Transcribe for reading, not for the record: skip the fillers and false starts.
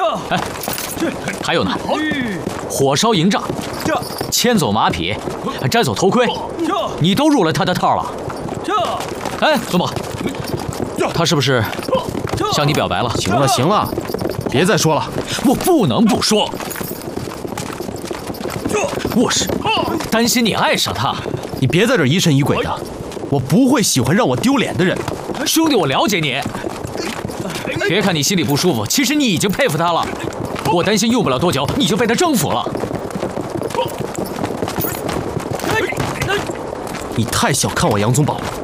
哎，还有呢，火烧营帐，牵走马匹，还摘走头盔，你都入了他的套了。哎，宗宝，他是不是向你表白了？ 行了行了，别再说了， 我不能不说。我是担心你爱上他。 你别在这疑神疑鬼的，我不会喜欢让我丢脸的人。 兄弟，我了解你。别看你心里不舒服，其实你已经佩服他了。我担心用不了多久你就被他征服了。 你太小看我杨宗保了。